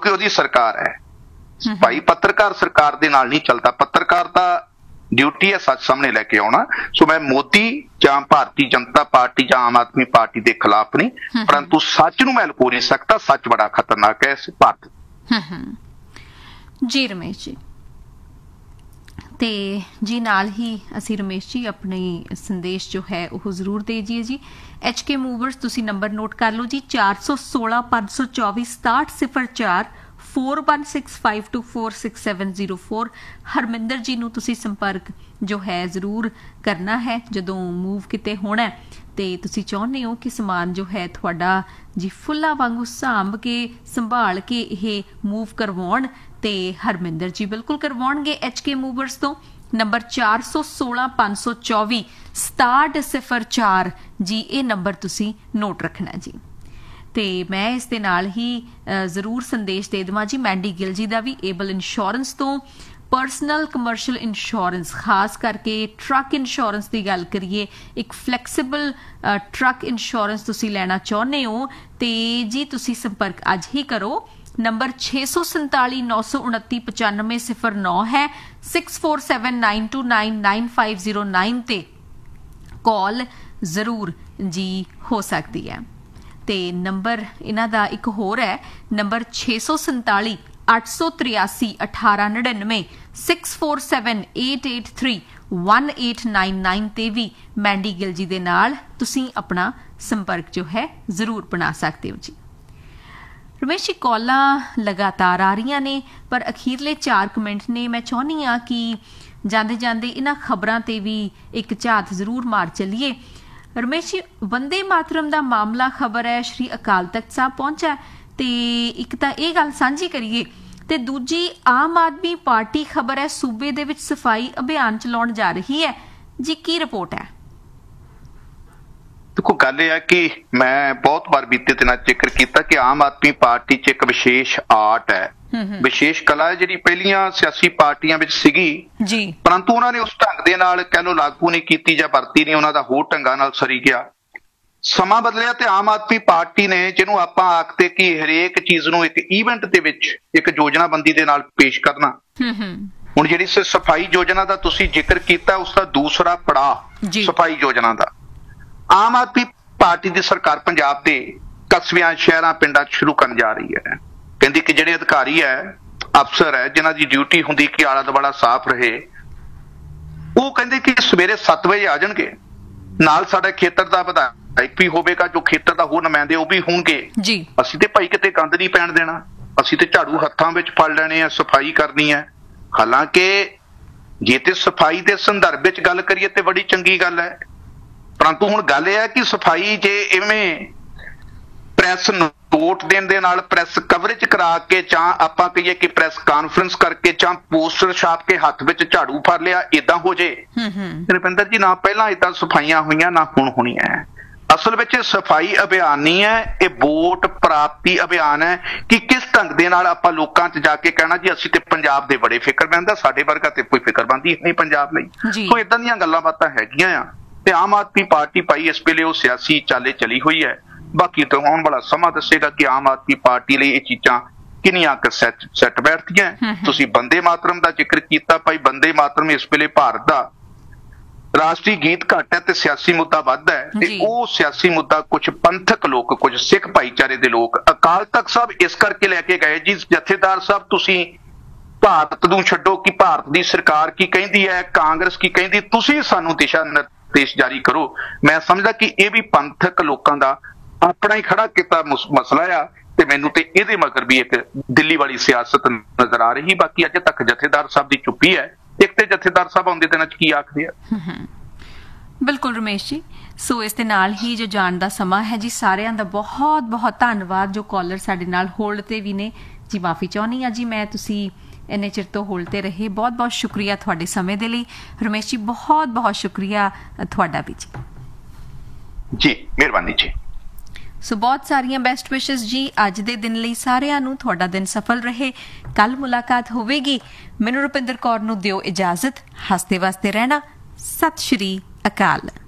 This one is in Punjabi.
ਕਿਉਂਕਿ ਉਹਦੀ ਸਰਕਾਰ ਹੈ। ਭਾਈ ਪੱਤਰਕਾਰ ਸਰਕਾਰ ਦੇ ਨਾਲ ਨਹੀਂ ਚੱਲਦਾ, ਪੱਤਰਕਾਰ ਦਾ ਡਿਊਟੀ ਹੈ ਸੱਚ ਸਾਹਮਣੇ ਲੈ ਕੇ ਆਉਣਾ। ਸੋ ਮੈਂ ਮੋਦੀ ਜਾਂ ਭਾਰਤੀ ਜਨਤਾ ਪਾਰਟੀ ਜਾਂ ਆਮ ਆਦਮੀ ਪਾਰਟੀ ਦੇ ਖਿਲਾਫ ਨਹੀਂ, ਪਰੰਤੂ ਸੱਚ ਨੂੰ ਮੈਂ ਲੁਕੋ ਨਹੀਂ ਸਕਦਾ। ਸੱਚ ਬੜਾ ਖਤਰਨਾਕ ਹੈ ਇਸ ਭਾਰਤ। ਜੀ ਰਮੇਸ਼ ਜੀ, ਤੇ ਜੀ ਨਾਲ ਹੀ ਅਸੀਂ ਰਮੇਸ਼ ਜੀ ਆਪਣੀ ਸੰਦੇਸ਼ ਜੋ ਹੈ ਉਹ ਜ਼ਰੂਰ ਦੇ ਜੀਏ ਜੀ। HK ਮੂਵਰਸ ਤੁਸੀਂ ਨੰਬਰ ਨੋਟ ਕਰ ਲਓ ਜੀ, 416 524 6704 4165246704। ਹਰਮਿੰਦਰ ਜੀ ਨੂੰ ਤੁਸੀਂ ਸੰਪਰਕ ਜੋ ਹੈ ਜ਼ਰੂਰ ਕਰਨਾ ਹੈ ਜਦੋਂ ਮੂਵ ਕਿਤੇ ਹੋਣਾ ਤੇ ਤੁਸੀਂ ਚਾਹੁੰਦੇ ਹੋ ਕਿ ਸਮਾਨ ਜੋ ਹੈ ਤੁਹਾਡਾ ਜੀ ਫੁੱਲਾਂ ਵਾਂਗੂ ਸਾਂਭ ਕੇ ਸੰਭਾਲ ਕੇ ਇਹ ਮੂਵ ਕਰਵਾਉਣ ਤੇ ਹਰਮਿੰਦਰ ਜੀ ਬਿਲਕੁਲ ਕਰਵਾਉਣਗੇ। HK ਮੂਵਰਸ ਤੋਂ ਨੰਬਰ 416 524 6704 ਜੀ, ਇਹ ਨੰਬਰ ਤੁਸੀਂ ਨੋਟ ਰੱਖਣਾ ਜੀ। ਤੇ ਮੈਂ ਇਸ ਦੇ ਨਾਲ ਹੀ ਜ਼ਰੂਰ ਸੰਦੇਸ਼ ਦੇ ਦੇਵਾਂ ਜੀ ਮੈਂਡੀ ਗਿੱਲ ਜੀ ਦਾ ਵੀ, ਏਬਲ ਇੰਸ਼ੋਰੈਂਸ ਤੋਂ ਪਰਸਨਲ ਕਮਰਸ਼ੀਅਲ ਇੰਸ਼ੋਰੈਂਸ, ਖਾਸ ਕਰਕੇ ਟਰੱਕ ਇੰਸ਼ੋਰੈਂਸ ਦੀ ਗੱਲ ਕਰੀਏ, ਇੱਕ ਫਲੈਕਸੀਬਲ ਟਰੱਕ ਇੰਸ਼ੋਰੈਂਸ ਤੁਸੀਂ ਲੈਣਾ ਚਾਹੁੰਦੇ ਹੋ ਤੇ ਜੀ ਤੁਸੀਂ ਸੰਪਰਕ ਅੱਜ ਹੀ ਕਰੋ। ਨੰਬਰ 647 929 9509 ਹੈ, 6479299509 ਤੇ ਕਾਲ ਜ਼ਰੂਰ ਜੀ ਹੋ ਸਕਦੀ ਹੈ। ਤੇ ਨੰਬਰ ਇਹਨਾਂ ਦਾ ਇੱਕ ਹੋਰ ਹੈ, ਨੰਬਰ 647 883 1899 647883 1899 ਤੇ ਵੀ ਮੈਂਡੀ ਗਿੱਲ ਜੀ ਦੇ ਨਾਲ ਤੁਸੀਂ ਆਪਣਾ ਸੰਪਰਕ ਜੋ ਹੈ ਜ਼ਰੂਰ ਬਣਾ ਸਕਦੇ ਹੋ ਜੀ। ਰਮੇਸ਼ ਜੀ, ਕਾਲਾਂ ਲਗਾਤਾਰ ਆ ਰਹੀਆਂ ਨੇ ਪਰ ਅਖੀਰਲੇ 4 ਮਿੰਟ ਨੇ, ਮੈਂ ਚਾਹੁੰਦੀ ਹਾਂ ਕਿ ਜਾਂਦੇ ਜਾਂਦੇ ਇਹਨਾਂ ਖਬਰਾਂ ਤੇ ਵੀ ਇੱਕ ਝਾਤ ਜ਼ਰੂਰ ਮਾਰ ਚੱਲੀਏ। ਰਮੇਸ਼ ਜੀ, ਵੰਦੇ ਮਾਤਰਮ ਦਾ ਮਾਮਲਾ ਖਬਰ ਹੈ ਸ਼੍ਰੀ ਅਕਾਲ ਤਖਤ ਸਾਹਿਬ ਪਹੁੰਚਾ ਤੇ ਇੱਕ ਤਾਂ ਇਹ ਗੱਲ ਸਾਂਝੀ ਕਰੀਏ ਤੇ ਦੂਜੀ ਆਮ ਆਦਮੀ ਪਾਰਟੀ ਖਬਰ ਹੈ ਸੂਬੇ ਦੇ ਵਿੱਚ ਸਫਾਈ ਅਭਿਆਨ ਚਲਾਉਣ ਜਾ ਰਹੀ ਹੈ ਜੀ, ਕੀ ਰਿਪੋਰਟ ਹੈ? ਦੇਖੋ, ਗੱਲ ਇਹ ਹੈ ਕਿ ਮੈਂ ਬਹੁਤ ਵਾਰ ਬੀਤੇ ਦਿਨਾਂ ਜ਼ਿਕਰ ਕੀਤਾ ਕਿ ਆਮ ਆਦਮੀ ਪਾਰਟੀ 'ਚ ਇੱਕ ਵਿਸ਼ੇਸ਼ ਆਰਟ ਹੈ, ਵਿਸ਼ੇਸ਼ ਕਲਾ ਹੈ ਜਿਹੜੀ ਪਹਿਲੀਆਂ ਸਿਆਸੀ ਪਾਰਟੀਆਂ ਵਿੱਚ ਸੀਗੀ ਜੀ, ਪਰੰਤੂ ਉਹਨਾਂ ਨੇ ਉਸ ਢੰਗ ਦੇ ਨਾਲ ਕਹਿ ਲਓ ਲਾਗੂ ਨਹੀਂ ਕੀਤੀ ਜਾਂ ਵਰਤੀ ਨਹੀਂ, ਉਹਨਾਂ ਦਾ ਹੋਰ ਢੰਗਾਂ ਨਾਲ ਸਰੀ ਗਿਆ। ਸਮਾਂ ਬਦਲਿਆ ਤੇ ਆਮ ਆਦਮੀ ਪਾਰਟੀ ਨੇ, ਜਿਹਨੂੰ ਆਪਾਂ ਆਖਦੇ ਕਿ ਹਰੇਕ ਚੀਜ਼ ਨੂੰ ਇੱਕ ਈਵੈਂਟ ਦੇ ਵਿੱਚ ਇੱਕ ਯੋਜਨਾਬੰਦੀ ਦੇ ਨਾਲ ਪੇਸ਼ ਕਰਨਾ, ਹੁਣ ਜਿਹੜੀ ਸਫਾਈ ਯੋਜਨਾ ਦਾ ਤੁਸੀਂ ਜ਼ਿਕਰ ਕੀਤਾ ਉਸ ਦਾ ਦੂਸਰਾ ਪੜਾਅ ਸਫਾਈ ਯੋਜਨਾ ਦਾ ਆਮ ਆਦਮੀ ਪਾਰਟੀ ਦੀ ਸਰਕਾਰ ਪੰਜਾਬ ਦੇ ਕਸਬਿਆਂ, ਸ਼ਹਿਰਾਂ, ਪਿੰਡਾਂ 'ਚ ਸ਼ੁਰੂ ਕਰਨ ਜਾ ਰਹੀ ਹੈ। ਕਹਿੰਦੀ ਕਿ ਜਿਹੜੇ ਅਧਿਕਾਰੀ ਹੈ, ਅਫਸਰ ਹੈ, ਜਿਨ੍ਹਾਂ ਦੀ ਡਿਊਟੀ ਹੁੰਦੀ ਕਿ ਆਲਾ ਦੁਆਲਾ ਸਾਫ਼ ਰਹੇ, ਉਹ ਕਹਿੰਦੇ ਕਿ ਸਵੇਰੇ 7 ਵਜੇ ਆ ਜਾਣਗੇ। ਨਾਲ ਸਾਡਾ ਖੇਤਰ ਦਾ ਵਿਧਾਇਕ ਵੀ ਹੋਵੇਗਾ, ਜੋ ਖੇਤਰ ਦਾ ਹੋਰ ਨੁਮਾਇੰਦੇ ਉਹ ਵੀ ਹੋਣਗੇ ਜੀ। ਅਸੀਂ ਤੇ ਭਾਈ ਕਿਤੇ ਗੰਦ ਨਹੀਂ ਪੈਣ ਦੇਣਾ, ਅਸੀਂ ਤੇ ਝਾੜੂ ਹੱਥਾਂ ਵਿੱਚ ਫੜ ਲੈਣੇ ਆ, ਸਫਾਈ ਕਰਨੀ ਹੈ। ਹਾਲਾਂਕਿ ਜੇ ਤੇ ਸਫਾਈ ਦੇ ਸੰਦਰਭ ਵਿੱਚ ਗੱਲ ਕਰੀਏ ਤੇ ਬੜੀ ਚੰਗੀ ਗੱਲ ਹੈ, ਪਰੰਤੂ ਹੁਣ ਗੱਲ ਇਹ ਹੈ ਕਿ ਸਫਾਈ ਜੇ ਇਵੇਂ ਪ੍ਰੈਸ ਨੋਟ ਦੇਣ ਦੇ ਨਾਲ, ਪ੍ਰੈਸ ਕਵਰੇਜ ਕਰਾ ਕੇ, ਜਾਂ ਆਪਾਂ ਕਹੀਏ ਕਿ ਪ੍ਰੈਸ ਕਾਨਫਰੰਸ ਕਰਕੇ, ਜਾਂ ਪੋਸਟਰ ਛਾਪ ਕੇ ਹੱਥ ਵਿੱਚ ਝਾੜੂ ਫੜ ਲਿਆ, ਏਦਾਂ ਹੋ ਜੇ। ਰੁਪਿੰਦਰ ਜੀ, ਨਾ ਪਹਿਲਾਂ ਏਦਾਂ ਸਫਾਈਆਂ ਹੋਈਆਂ ਨਾ ਹੁਣ ਹੋਣੀਆਂ। ਅਸਲ ਵਿੱਚ ਸਫਾਈ ਅਭਿਆਨ ਨਹੀਂ ਹੈ, ਇਹ ਵੋਟ ਪ੍ਰਾਪਤੀ ਅਭਿਆਨ ਹੈ ਕਿ ਕਿਸ ਢੰਗ ਦੇ ਨਾਲ ਆਪਾਂ ਲੋਕਾਂ 'ਚ ਜਾ ਕੇ ਕਹਿਣਾ ਜੀ ਅਸੀਂ ਤੇ ਪੰਜਾਬ ਦੇ ਬੜੇ ਫਿਕਰਮੰਦ ਆ, ਸਾਡੇ ਵਰਗਾ ਤੇ ਕੋਈ ਫਿਕਰਮੰਦੀ ਨਹੀਂ ਪੰਜਾਬ ਲਈ। ਸੋ ਏਦਾਂ ਦੀਆਂ ਗੱਲਾਂ ਬਾਤਾਂ ਹੈਗੀਆਂ ਆ ਤੇ ਆਮ ਆਦਮੀ ਪਾਰਟੀ ਭਾਈ ਇਸ ਵੇਲੇ ਉਹ ਸਿਆਸੀ ਚਾਲੇ ਚਲੀ ਹੋਈ ਹੈ। ਬਾਕੀ ਤਾਂ ਆਉਣ ਵਾਲਾ ਸਮਾਂ ਦੱਸੇਗਾ ਕਿ ਆਮ ਆਦਮੀ ਪਾਰਟੀ ਲਈ ਇਹ ਚੀਜ਼ਾਂ ਕਿੰਨੀਆਂ ਕੁ ਸੈੱਟ ਬੈਠਦੀਆਂ। ਤੁਸੀਂ ਬੰਦੇ ਮਾਤਰਮ ਦਾ ਜ਼ਿਕਰ ਕੀਤਾ, ਭਾਈ ਬੰਦੇ ਮਾਤਰਮ ਇਸ ਵੇਲੇ ਭਾਰਤ ਦਾ ਰਾਸ਼ਟਰੀ ਗੀਤ ਘੱਟ ਹੈ ਤੇ ਸਿਆਸੀ ਮੁੱਦਾ ਵੱਧ ਹੈ, ਤੇ ਉਹ ਸਿਆਸੀ ਮੁੱਦਾ ਕੁਝ ਪੰਥਕ ਲੋਕ, ਕੁਝ ਸਿੱਖ ਭਾਈਚਾਰੇ ਦੇ ਲੋਕ ਅਕਾਲ ਤਖਤ ਸਾਹਿਬ ਇਸ ਕਰਕੇ ਲੈ ਕੇ ਗਏ ਜੀ, ਜਥੇਦਾਰ ਸਾਹਿਬ ਤੁਸੀਂ ਭਾਰਤ ਨੂੰ ਛੱਡੋ ਕਿ ਭਾਰਤ ਦੀ ਸਰਕਾਰ ਕੀ ਕਹਿੰਦੀ ਹੈ, ਕਾਂਗਰਸ ਕੀ ਕਹਿੰਦੀ, ਤੁਸੀਂ ਸਾਨੂੰ ਦਿਸ਼ਾ ਨਿਰਦੇਸ਼ ਜਾਰੀ ਕਰੋ। ਮੈਂ ਸਮਝਦਾ ਕਿ ਇਹ ਵੀ ਪੰਥਕ ਲੋਕਾਂ ਦਾ ਆਪਣਾ ਹੀ ਖੜਾ ਕੀਤਾ ਮਸਲਾ ਆ ਤੇ ਮੈਨੂੰ ਤੇ ਇਹਦੇ ਮਗਰ ਵੀ ਇੱਕ ਦਿੱਲੀ ਵਾਲੀ ਸਿਆਸਤ ਨਜ਼ਰ ਆ ਰਹੀ। ਬਾਕੀ ਅਜੇ ਤੱਕ ਜਥੇਦਾਰ ਸਾਹਿਬ ਦੀ ਚੁੱਪੀ ਹੈ। ਇੱਕ ਤੇ ਜਥੇਦਾਰ ਸਾਹਿਬ ਆਉਂਦੇ ਦਿਨਾਂ 'ਚ ਕੀ ਆਖਦੇ ਆ। ਬਿਲਕੁਲ ਰਮੇਸ਼ ਜੀ, ਸੋ ਇਸ ਦੇ ਨਾਲ ਹੀ ਜੋ ਜਾਣ ਦਾ ਸਮਾਂ ਹੈ ਜੀ, ਸਾਰਿਆਂ ਦਾ ਬਹੁਤ ਬਹੁਤ ਧੰਨਵਾਦ ਜੋ ਕਾਲਰ ਸਾਡੇ ਨਾਲ ਹੋਲਡ ਤੇ ਵੀ ਨੇ ਜੀ। ਮਾਫੀ ਚਾਹੁੰਦੀ ਹਾਂ ਜੀ ਮੈਂ, ਤੁਸੀਂ ਇੰਨੇ ਚਿਰ ਤੋਂ ਹੋਲਡ ਤੇ ਰਹੇ, ਬਹੁਤ ਬਹੁਤ ਸ਼ੁਕਰੀਆ ਤੁਹਾਡੇ ਸਮੇਂ ਦੇ ਲਈ। ਰਮੇਸ਼ ਜੀ, ਬਹੁਤ ਬਹੁਤ ਸ਼ੁਕਰੀਆ ਤੁਹਾਡਾ ਵੀ ਜੀ। ਮਿਹਰਬਾਨੀ ਜੀ। ਸੋ ਬਹੁਤ ਸਾਰੀਆਂ ਬੈਸਟ ਵਿਸ਼ੇਸ ਜੀ ਅੱਜ ਦੇ ਦਿਨ ਲਈ ਸਾਰਿਆਂ ਨੂੰ। ਤੁਹਾਡਾ ਦਿਨ ਸਫਲ ਰਹੇ। ਕੱਲ ਮੁਲਾਕਾਤ ਹੋਵੇਗੀ। ਮੈਨੂੰ ਰੁਪਿੰਦਰ ਕੌਰ ਨੂੰ ਦਿਓ ਇਜਾਜ਼ਤ। ਹੱਸਦੇ ਵਸਦੇ ਰਹਿਣਾ। ਸਤਿ ਸ਼੍ਰੀ ਅਕਾਲ।